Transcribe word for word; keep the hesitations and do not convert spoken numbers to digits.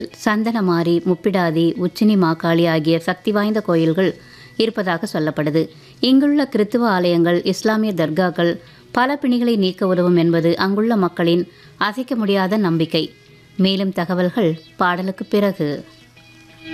சந்தனமாரி, முப்பிடாதி, உச்சினி மாகாளி ஆகிய சக்தி வாய்ந்த கோயில்கள் இருப்பதாக சொல்லப்படுது. இங்குள்ள கிறித்துவ ஆலயங்கள், இஸ்லாமிய தர்காக்கள் பல பிணிகளை நீக்க உதவும் என்பது அங்குள்ள மக்களின் அசைக்க முடியாத நம்பிக்கை. மேலும் தகவல்கள் பாடலுக்கு பிறகு.